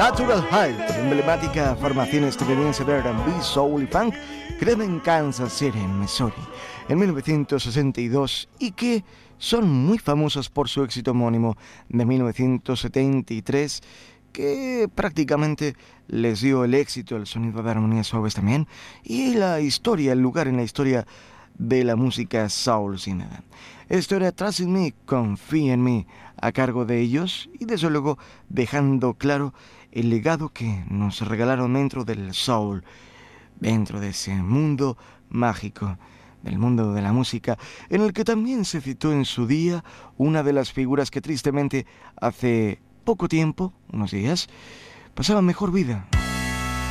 Natural Height, emblemática formación estadounidense de R&B, soul y funk, creada en Kansas City, en Missouri, en 1962 y que son muy famosos por su éxito homónimo de 1973, que prácticamente les dio el éxito, el sonido de armonías suaves también, y la historia, el lugar en la historia de la música soul sin nada. Esto era Trust in Me, Confía en mí, a cargo de ellos, y desde luego dejando claro el legado que nos regalaron dentro del soul, dentro de ese mundo mágico, del mundo de la música, en el que también se citó en su día una de las figuras que tristemente hace poco tiempo, unos días, pasaba mejor vida.